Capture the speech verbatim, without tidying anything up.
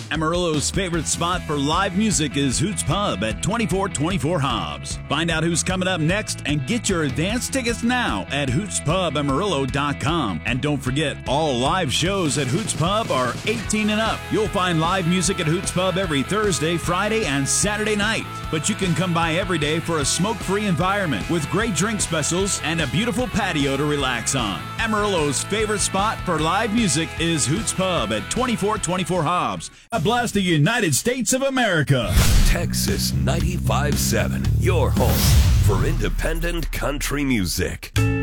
Amarillo's favorite spot for live music is Hoots Pub at twenty-four twenty-four Hobbs. Find out who's coming up next and get your advance tickets now at hoots pub amarillo dot com. And don't forget, all live shows at Hoots Pub are eighteen and up. You'll find live music at Hoots Pub every Thursday, Friday, and Saturday night. But you can come by every day for a smoke-free environment with great drink specials and a beautiful patio to relax on. Amarillo's favorite spot for live music is Hoots Pub at twenty-four twenty-four Hobbs. God bless the United States of America. Texas ninety-five point seven, your home for independent country music.